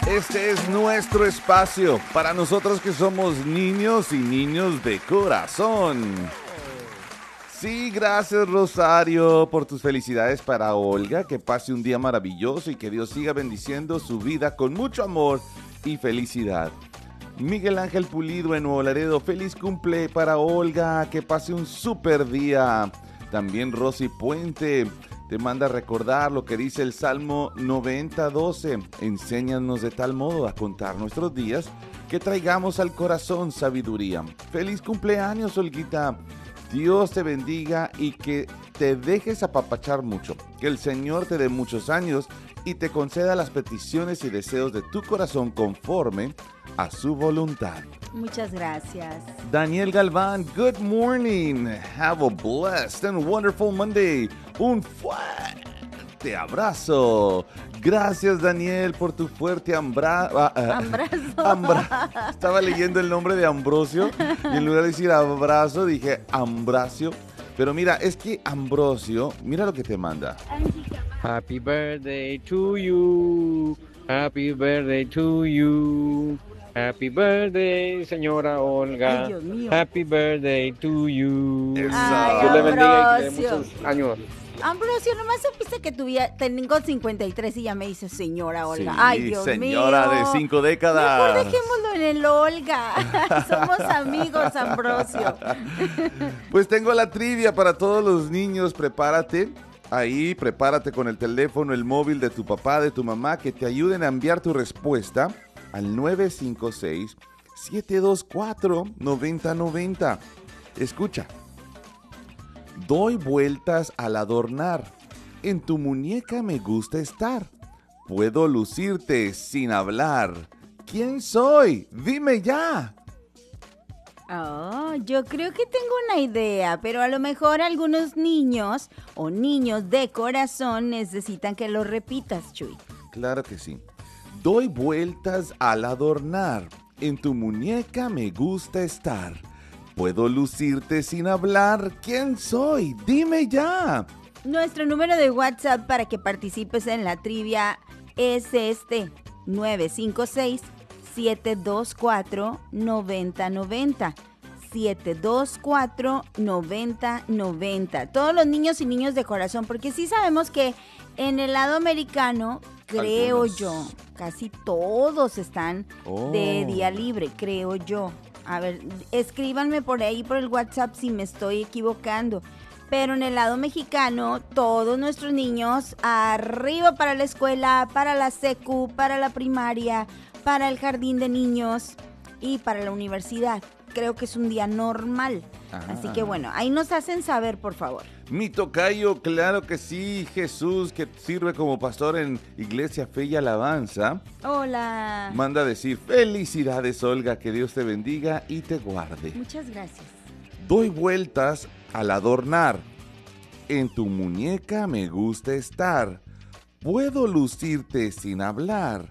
Este es nuestro espacio para nosotros que somos niños y niños de corazón. Sí, gracias Rosario por tus felicidades para Olga. Que pase un día maravilloso y que Dios siga bendiciendo su vida con mucho amor y felicidad. Miguel Ángel Pulido en Nuevo Laredo, feliz cumple para Olga. Que pase un súper día. También Rosy Puente te manda a recordar lo que dice el Salmo 90:12. Enséñanos de tal modo a contar nuestros días que traigamos al corazón sabiduría. Feliz cumpleaños, Olguita. Dios te bendiga y que te dejes apapachar mucho. Que el Señor te dé muchos años y te conceda las peticiones y deseos de tu corazón conforme a su voluntad. Muchas gracias. Daniel Galván, good morning. Have a blessed and wonderful Monday. Un fuerte abrazo. Gracias, Daniel, por tu fuerte abrazo. Estaba leyendo el nombre de Ambrosio y en lugar de decir abrazo dije Ambrasio. Pero mira, es que Ambrosio, mira lo que te manda. Happy birthday to you. Happy birthday to you. Happy birthday, señora Olga. Ay, Dios mío. Happy birthday to you. Ay, Dios le bendiga y que le dé Ambrosio. muchos años. Ambrosio, nomás supiste que tengo 53 y ya me dice señora Olga. Sí, Ay, Dios señora mío. de 5 décadas. Mejor dejémoslo en el Olga. Somos amigos, Ambrosio. Pues tengo la trivia para todos los niños. Prepárate. Ahí, prepárate con el teléfono, el móvil de tu papá, de tu mamá, que te ayuden a enviar tu respuesta al 956-724-9090. Escucha. Doy vueltas al adornar. En tu muñeca me gusta estar. Puedo lucirte sin hablar. ¿Quién soy? Dime ya. Oh, yo creo que tengo una idea, pero a lo mejor algunos niños o niños de corazón necesitan que lo repitas, Chuy. Claro que sí. Doy vueltas al adornar. En tu muñeca me gusta estar. Puedo lucirte sin hablar. ¿Quién soy? Dime ya. Nuestro número de WhatsApp para que participes en la trivia es 956-724-9090. 724-9090. Todos los niños y niños de corazón, porque sí sabemos que en el lado americano, creo yo, casi todos están de día libre, creo yo. A ver, escríbanme por ahí por el WhatsApp si me estoy equivocando. Pero en el lado mexicano, todos nuestros niños arriba para la escuela, para la secu, para la primaria, para el jardín de niños y para la universidad. Creo que es un día normal. Así que bueno, ahí nos hacen saber, por favor. Mi tocayo, claro que sí, Jesús, que sirve como pastor en Iglesia Fe y Alabanza. Hola. Manda a decir, felicidades, Olga, que Dios te bendiga y te guarde. Muchas gracias. Doy vueltas al adornar. En tu muñeca me gusta estar. Puedo lucirte sin hablar.